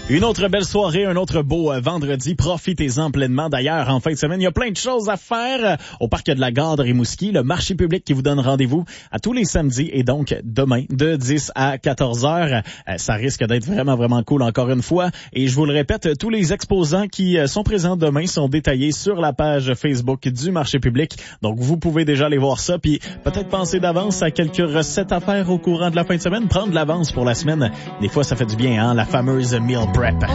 Une autre belle soirée, un autre beau vendredi. Profitez-en pleinement. D'ailleurs, en fin de semaine, il y a plein de choses à faire au parc de la Gare de Rimouski. Le marché public qui vous donne rendez-vous à tous les samedis et donc demain de 10 à 14 heures. Ça risque d'être vraiment, vraiment cool encore une fois. Et je vous le répète, tous les exposants qui sont présents demain sont détaillés sur la page Facebook du marché public. Donc, vous pouvez déjà aller voir ça. Puis peut-être penser d'avance à quelques recettes à faire au courant de la fin de semaine. Prendre de l'avance pour la semaine. Des fois, ça fait du bien, hein? La fameuse meal prep.